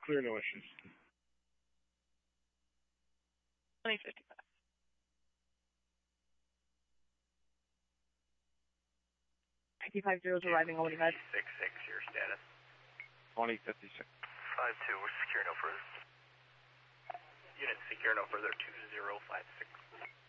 clear, no issues. 2055. 95 arriving on Woodyhead. 66, your status. 2056. 5-2, we're secure no further. Unit secure no further, 2056.